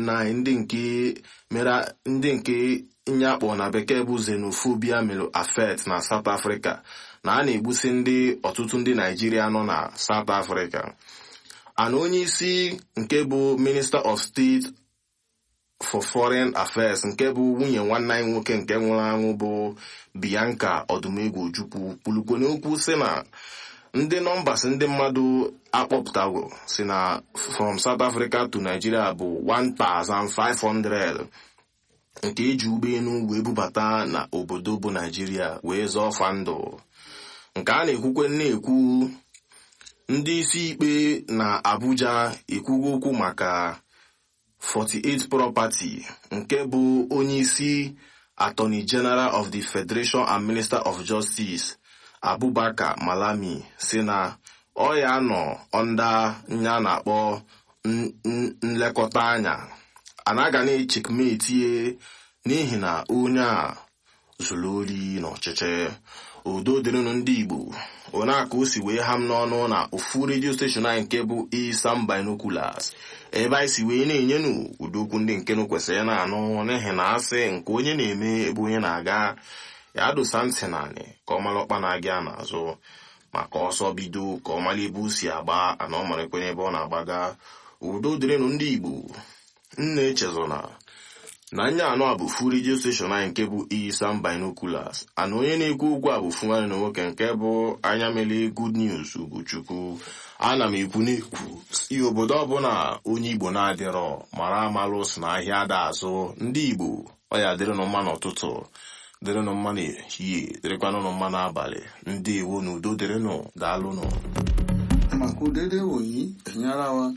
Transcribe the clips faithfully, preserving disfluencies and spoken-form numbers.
nwanne anyị ndị nke mere ndị nke nyakpọ na bekee bụ xenophobia mere affect na South Africa na a na-egbusi ndị ọtụtụ ndị Naijiria nọ na South Africa. Ana onye isi nke bụ Minister of State for Foreign Affairs nke bụ nwunye nwanne anyị nwoke nke nwụrụ anwụ bụ Bianca Odumegwu Ojukwu kwulukwo n'okwu sị na ndị nọmbas ndị mmadụ akpọpụtago si na from South Africa to Nigeria bụ one thousand five hundred nke eji ụgbọelu wee bubata na obodo bụ Nigeria wee zọọ ọfa ndụ. Nke a na-ekwukwe na-ekwu ndị isi ikpe na Abuja ekwugo okwu maka forty-eight property nke bụ onye isi Attorney General of the Federation and Minister of Justice Abubakar Malami si na ọ ya nọ onda nya na-akpọ nlekọta anya anaga na-echekmetie n'ihi na onye a zuru ori n'ọchịchị. Udo dịrịnụ ndị Igbo, onye aka o si wee ha m n'ọnụ na ofu redio steshọn anyị nke bụ Isam Binoculars ebe anyị si wee na-enyenu udokwu ndị nke nụ kwesịrị na-anụ n'ihi na asị nke onye na-eme ebe onye na-aga ya dosa ntị naanị ka ọ mara ọkpa na-aga n'azụ maka ọsọ bido ka ọ mara ebe o si agba ana ọ mara ekwenye ebe ọ na-agbaga. Udo dịrịnụ ndị Igbo, nna echezona na nya anọ a bụ fu redio steshọn anyị nke bụ Isam Binoculars ana onye na-ekwu okwu a bụ fu nwanne na nwoke nke bụ anya mele Good News Ugochukwu. Ana m ekwu n'ekwu si obodo ọbụla onye Igbo na-adịrọ mara amalụ si na ahịa ada azụ. Ndị Igbo ọ ya dịrịnụ mma n'ụtụtụ, dịrịnụ mma n'ehihie, dịrịkwanụ mma n'abalị. Ndị Igbo na udo dịrịnụ, daalụnụ. Màkú dédé wòyí ẹ̀yin ará wa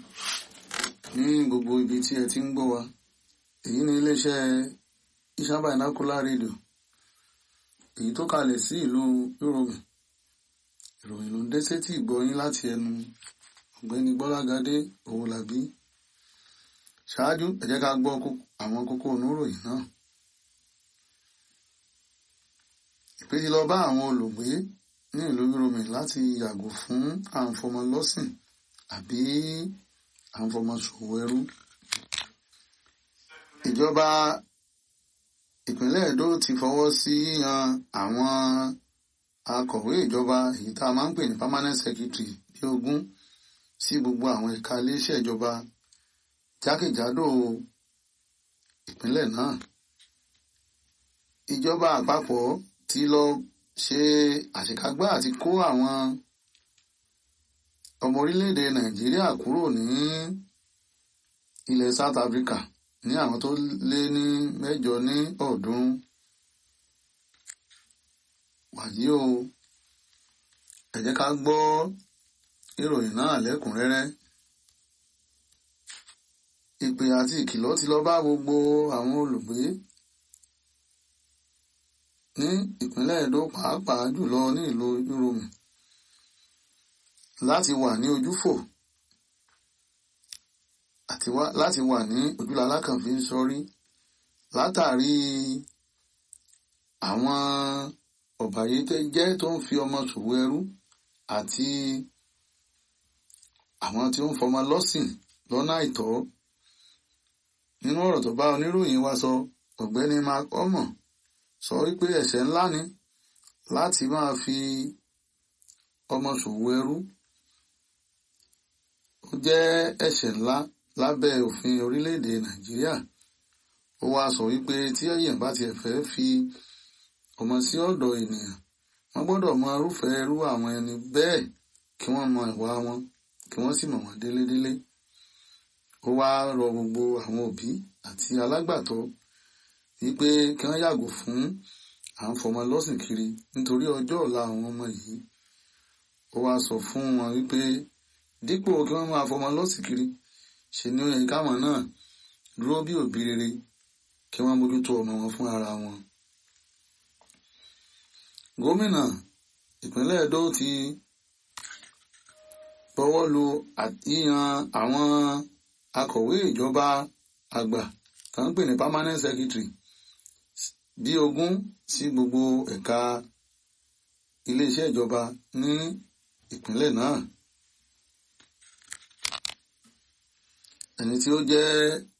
ní gbogbo ibi tí ẹ ti ń gbọ́ wa. Èyí ni iléeṣẹ́ Isam Binocular Radio èyí tó kalẹ̀ sí ìlú Yorùbá. Ìròyìn ló ń dé sétí ìgbọ́yín láti ẹnu ọ̀gbẹ́ni Gbọ́lágadé Owólabí. Ṣáájú ẹ jẹ́ ká gbọ́ àwọn kókó oníròyìn náà. Ìpè ti lọ bá àwọn olùgbé ní ìlú Yorùbá láti yàgò fún àǹfọmọlọ́sìn àbí àǹfọmọṣòwò ẹrú. Ìjọba ìpínlẹ̀ Èdó ti fọwọ́ sí yíyan àwọn akọ̀wé ìjọba èyí tá a máa ń pè ní permanent secretary bí ogún sí gbogbo àwọn ẹ̀ka iléeṣẹ́ ìjọba jákèjádò ìpínlẹ̀ náà. Ìjọba àpapọ̀ ti lọ ṣe àṣekágbá àti kó àwọn ọmọ orílẹ̀-èdè Nàìjíríà kúrò ní ilẹ̀ South Africa ní àwọn tó lé ní mẹ́jọ ní ọ̀ọ́dúnrún. Wàyí o, ẹ jẹ́ ká gbọ́ ìròyìn náà lẹ́kùnrẹ́rẹ́. Ìpè àti ìkìlọ̀ ti lọ bá gbogbo àwọn olùgbé ní ìpínlẹ̀ Èdó pàápàá jùlọ ní ìlú Yorùbá láti wà ní ojúfò àti láti wà ní ojúlá alákànfí ń sọrí látàrí àwọn ọ̀bàyéjẹ́ tó ń fi ọmọ ṣòwò ẹrú àti àwọn tí ó ń fọmọ lọ́sìn lọ́nà àìtọ́. Nínú ọ̀rọ̀ tó bá oníròyìn wa sọ, ọ̀gbẹ́ni Mark Omo sọ wípé ẹ̀ṣẹ̀ ńlá ni láti máa fi ọmọ ṣòwò ẹrú. Ó jẹ́ ẹ̀ṣẹ̀ ńlá lábẹ́ òfin orílẹ̀-èdè Nàìjíríà. Ó wá sọ wípé tí èèyàn bá tiẹ̀ fẹ́ fi ọmọ sí ọ̀dọ̀ ènìyàn, wọ́n gbọ́dọ̀ mọ irúfẹ́ irú àwọn ẹni bẹ́ẹ̀ kí wọ́n mọ ìwà wọn kí wọ́n sì mọ̀ wọ́n délédélé. Ó wá rọ gbogbo àwọn òbí àti alágbàtọ́ wípé kí wọ́n yàgò fún à ń fọmọ lọ́sìn kiri nítorí ọjọ́ ọ̀la àwọn ọmọ yìí. Ó wá sọ fún wọn wípé dípò kí wọ́n máa fọmọ lọ́sìn kiri, ṣe ni ó yẹ káwọn náà dúró bí òbí rere kí wọ́n mójútó ọmọ wọn fún ara wọn. Gómìnà ìpínlẹ̀ Èdó ti bọwọ́ lu yíyan àwọn akọ̀wé ìjọba àgbà kan ń pè ní permanent secretary bí ogún sí gbogbo ẹ̀ka iléeṣẹ́ ìjọba ní ìpínlẹ̀ náà. Ẹni tí ó jẹ́